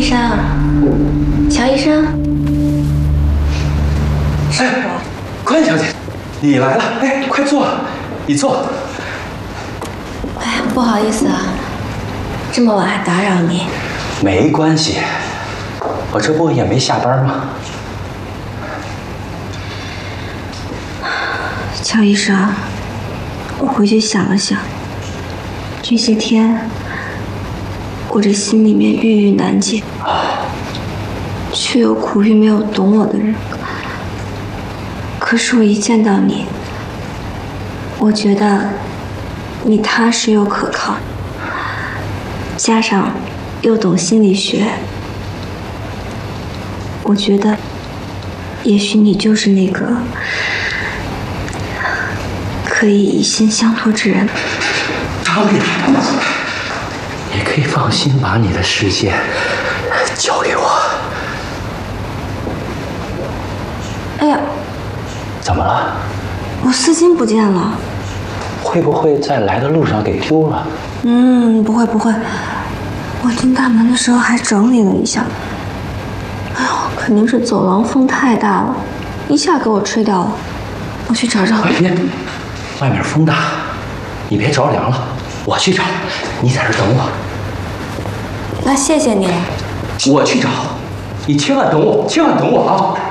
生，乔医生， 哎，关小姐，你来了，哎，快坐，你坐。 哎，不好意思啊，这么晚还打扰你。 没关系，我这不也没下班吗？ 乔医生，我回去想了想，这些天我这心里面郁郁难解，却又苦于没有懂我的人。可是我一见到你，我觉得你踏实又可靠，加上又懂心理学，我觉得也许你就是那个可以以心相托之人。 当然，你可以放心把你的世界交给我。 哎呀， 怎么了？ 我丝巾不见了。 会不会在来的路上给丢了？ 不会不会，我进大门的时候还整理了一下。哎呦，肯定是走廊风太大了，一下给我吹掉了。我去找找。 哎，别，外面风大，你别着凉了。我去找，你在这等我。 那谢谢你了。 我去找，你千万等我，千万等我啊！